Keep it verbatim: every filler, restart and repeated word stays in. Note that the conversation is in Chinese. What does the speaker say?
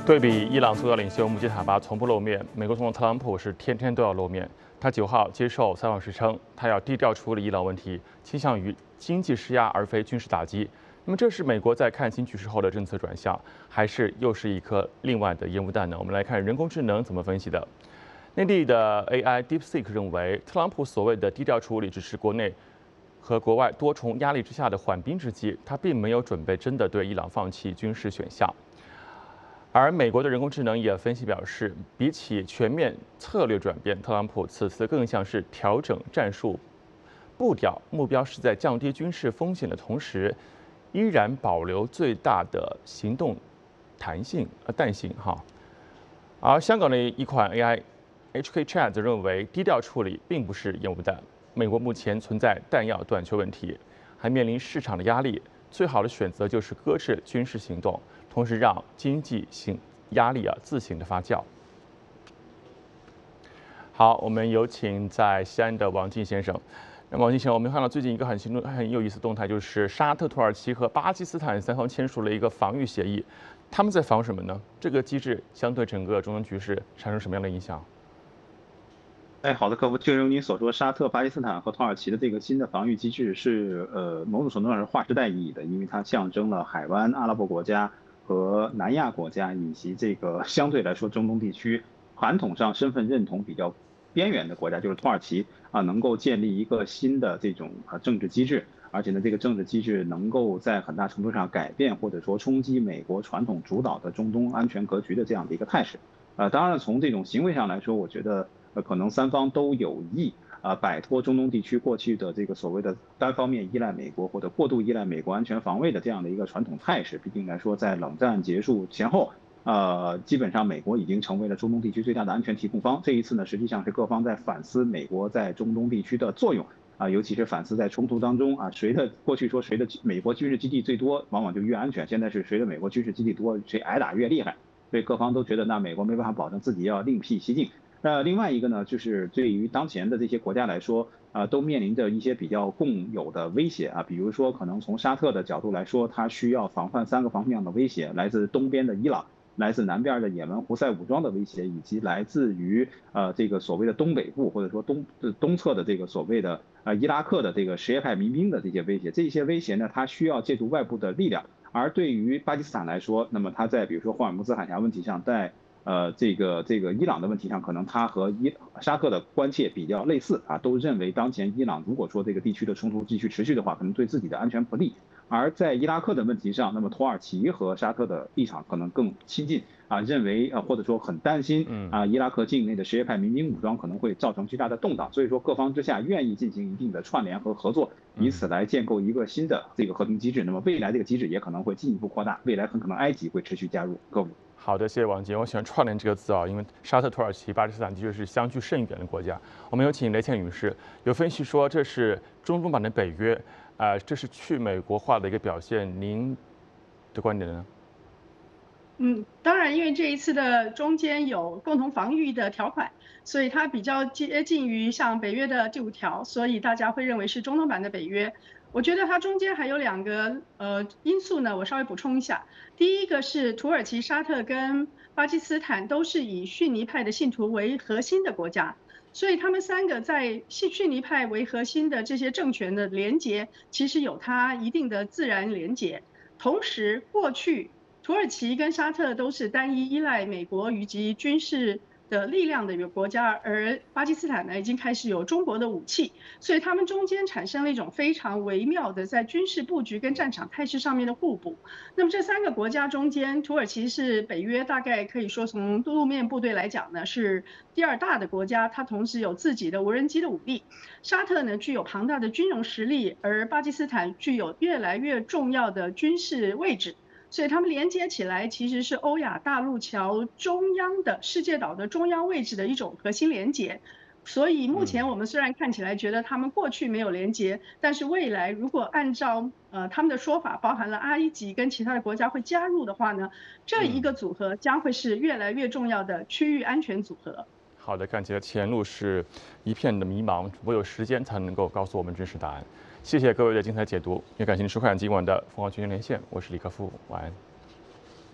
对比伊朗主要领袖穆吉塔巴从不露面，美国总统特朗普是天天都要露面。他九号接受采访时称，他要低调处理伊朗问题，倾向于经济施压而非军事打击。那么，这是美国在看清局势后的政策转向，还是又是一颗另外的烟雾弹呢？我们来看人工智能怎么分析的。内地的 A I DeepSeek 认为，特朗普所谓的低调处理只是国内和国外多重压力之下的缓兵之计，他并没有准备真的对伊朗放弃军事选项。而美国的人工智能也分析表示，比起全面策略转变，特朗普此次更像是调整战术步调，目标是在降低军事风险的同时，依然保留最大的行动弹性呃弹性哈。而香港的一款 A I H K Chat 则认为，低调处理并不是烟雾弹。美国目前存在弹药短缺问题，还面临市场的压力，最好的选择就是搁置军事行动。同时让经济性压力啊自行的发酵。好，我们有请在西安的王进先生。那么王进先生，我们看到最近一个很行动很有意思的动态，就是沙特、土耳其和巴基斯坦三方签署了一个防御协议，他们在防什么呢？这个机制相对整个中东局势产生什么样的影响？ 哎，好的，客户，就如你所说，沙特、巴基斯坦和土耳其的这个新的防御机制是呃某种程度上是划时代意义的，因为它象征了海湾阿拉伯国家和南亚国家以及这个相对来说中东地区传统上身份认同比较边缘的国家，就是土耳其啊，能够建立一个新的这种啊政治机制，而且呢，这个政治机制能够在很大程度上改变或者说冲击美国传统主导的中东安全格局的这样的一个态势。呃，当然从这种行为上来说，我觉得。呃，可能三方都有意啊、呃、摆脱中东地区过去的这个所谓的单方面依赖美国或者过度依赖美国安全防卫的这样的一个传统态势。毕竟来说，在冷战结束前后，呃，基本上美国已经成为了中东地区最大的安全提供方。这一次呢，实际上是各方在反思美国在中东地区的作用啊、呃，尤其是反思在冲突当中啊，谁的过去说谁的美国军事基地最多，往往就越安全。现在是谁的美国军事基地多，谁挨打越厉害。所以各方都觉得，那美国没办法保证自己要另辟蹊径。那另外一个呢，就是对于当前的这些国家来说，啊、呃，都面临着一些比较共有的威胁啊，比如说可能从沙特的角度来说，它需要防范三个方面的威胁，来自东边的伊朗，来自南边的也门胡塞武装的威胁，以及来自于呃这个所谓的东北部或者说东呃东侧的这个所谓的呃伊拉克的这个什叶派民兵的这些威胁，这些威胁呢，它需要借助外部的力量。而对于巴基斯坦来说，那么它在比如说霍尔木兹海峡问题上，在呃，这个这个伊朗的问题上，可能他和伊沙特的关切比较类似啊，都认为当前伊朗如果说这个地区的冲突继续持续的话，可能对自己的安全不利。而在伊拉克的问题上，那么土耳其和沙特的立场可能更亲近啊，认为啊或者说很担心啊伊拉克境内的什叶派民兵武装可能会造成巨大的动荡，所以说各方之下愿意进行一定的串联和合作，以此来建构一个新的这个和平机制。那么未来这个机制也可能会进一步扩大，未来很可能埃及会持续加入。各位。 好的，谢谢王杰。我喜欢串联这个字啊，因为沙特、土耳其、巴基斯坦的确是相距甚远的国家。我们有请雷倩女士，有分析说这是中东版的北约，啊、呃，这是去美国化的一个表现。您的观点呢？ 嗯，当然，因为这一次的中间有共同防御的条款，所以它比较接近于像北约的第五条，所以大家会认为是中东版的北约。我觉得它中间还有两个呃因素呢，我稍微补充一下。第一个是土耳其、沙特跟巴基斯坦都是以逊尼派的信徒为核心的国家，所以他们三个在逊逊尼派为核心的这些政权的连结，其实有它一定的自然连结。同时，过去土耳其跟沙特都是单一依赖美国以及军事的力量的一个国家，而巴基斯坦呢已经开始有中国的武器，所以他们中间产生了一种非常微妙的在军事布局跟战场态势上面的互补。那么这三个国家中间，土耳其是北约大概可以说从路面部队来讲呢是第二大的国家，它同时有自己的无人机的武力。沙特呢具有庞大的军容实力，而巴基斯坦具有越来越重要的军事位置。所以它们连接起来，其实是欧亚大陆桥中央的世界岛的中央位置的一种核心连接。所以目前我们虽然看起来觉得他们过去没有连接，但是未来如果按照呃他们的说法，包含了埃及跟其他的国家会加入的话呢，这一个组合将会是越来越重要的区域安全组合。 好的，看起来前路是一片的迷茫，只有时间才能够告诉我们真实答案。谢谢各位的精彩解读，也感谢您收看今晚的凤凰全球连线，我是李克夫，晚安。